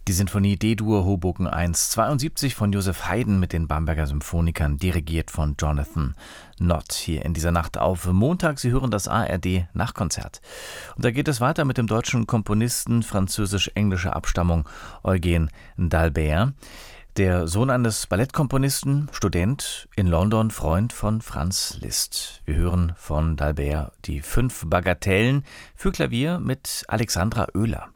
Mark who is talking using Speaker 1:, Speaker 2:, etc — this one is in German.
Speaker 1: Die Sinfonie D-Dur Hoboken 1 72 von Joseph Haydn mit den Bamberger Symphonikern, dirigiert von Jonathan Nott. Hier in dieser Nacht auf Montag. Sie hören das ARD Nachtkonzert. Und da geht es weiter mit dem deutschen Komponisten französisch-englischer Abstammung Eugen d'Albert. Der Sohn eines Ballettkomponisten, Student in London, Freund von Franz Liszt. Wir hören von d'Albert die 5 Bagatellen für Klavier mit Alexandra Oehler.